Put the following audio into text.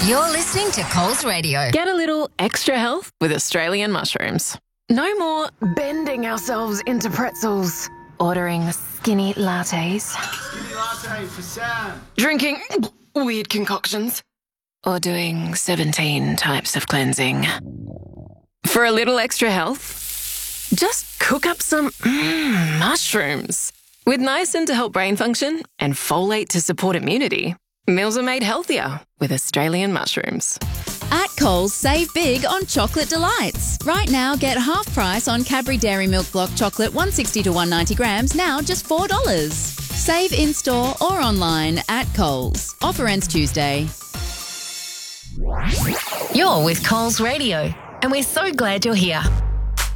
You're listening to Coles Radio. Get a little extra health with Australian mushrooms. No more bending ourselves into pretzels, ordering skinny lattes, Skinny latte for Sam. drinking weird concoctions, or doing 17 types of cleansing. For a little extra health, just cook up some mushrooms. With niacin to help brain function and folate to support immunity, meals are made healthier with Australian mushrooms. At Coles, save big on chocolate delights. Right now, get half price on Cadbury Dairy Milk Block Chocolate 160 to 190 grams, now just $4. Save in-store or online at Coles. Offer ends Tuesday. You're with Coles Radio, and we're so glad you're here.